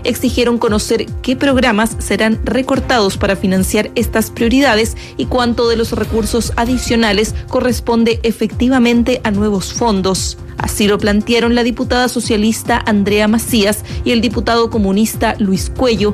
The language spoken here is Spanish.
Exigieron conocer qué programas serán recortados para financiar estas prioridades y cuánto de los recursos adicionales corresponde efectivamente a nuevos fondos. Así lo plantearon la diputada socialista Andrea Macías y el diputado comunista Luis Cuello,